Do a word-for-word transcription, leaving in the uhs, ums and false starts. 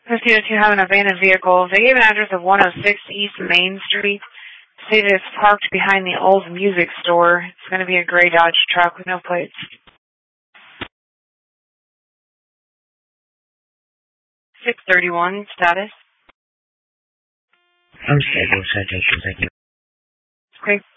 fifty oh two have an abandoned vehicle. They gave an address of one oh six East Main Street. Say that it's parked behind the old music store. It's going to be a gray Dodge truck with no plates. six thirty-one, status. I'm stable, citation, thank you. Okay.